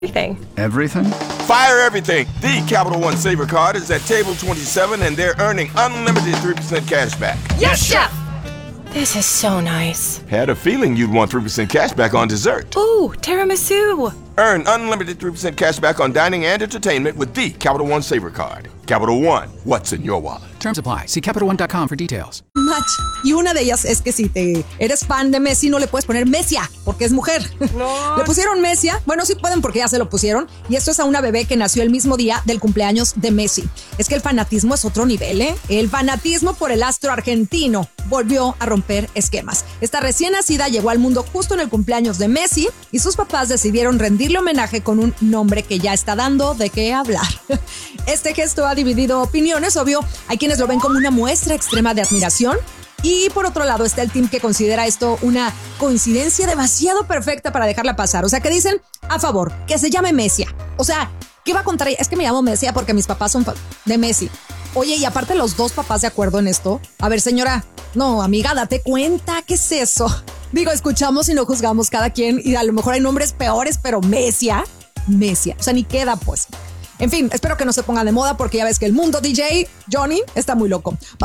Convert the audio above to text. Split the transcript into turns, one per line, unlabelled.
Everything?
Fire everything. The Capital One Saver Card is at table 27 and they're earning unlimited 3% cash back.
Yes, Chef! This is so nice.
Had a feeling you'd want 3% cash back on dessert.
Ooh, tiramisu.
Earn unlimited 3% cash back on dining and entertainment with the Capital One Saver Card. Capital One, what's in your wallet?
Terms apply. See CapitalOne.com for details.
Match. Y una de ellas es que si te eres fan de Messi, no le puedes poner Messia, porque es mujer.
No.
Le pusieron Messia. Bueno, sí pueden porque ya se lo pusieron. Y esto es a una bebé que nació el mismo día del cumpleaños de Messi. Es que el fanatismo es otro nivel, ¿eh? El fanatismo por el astro argentino volvió a romper esquemas. Esta recién nacida llegó al mundo justo en el cumpleaños de Messi y sus papás decidieron rendirle homenaje con un nombre que ya está dando de qué hablar. Este gesto ha dividido opiniones, obvio. Hay quienes lo ven como una muestra extrema de admiración. Y por otro lado está el team que considera esto una coincidencia demasiado perfecta para dejarla pasar. O sea, que dicen a favor, que se llame Messia. O sea, ¿qué va a contar? Es que me llamo Messia porque mis papás son de Messi. Oye, y aparte los dos papás de acuerdo en esto. A ver, señora, no, amiga, date cuenta, ¿qué es eso? Digo, escuchamos y no juzgamos cada quien y a lo mejor hay nombres peores, pero Messia, o sea, ni queda pues. En fin, espero que no se ponga de moda porque ya ves que el mundo DJ, Johnny, está muy loco.